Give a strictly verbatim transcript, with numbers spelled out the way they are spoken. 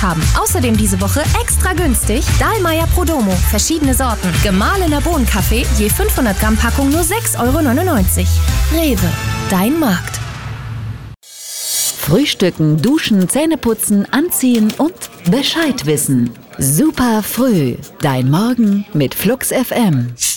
haben. Außerdem diese Woche extra günstig Dahlmeier Prodomo, verschiedene Sorten, gemahlener Bohnenkaffee, je fünfhundert Gramm Packung nur sechs Euro neunundneunzig. Rewe, dein Markt. Frühstücken, duschen, Zähneputzen, anziehen und Bescheid wissen. Super früh, dein Morgen mit Flux F M.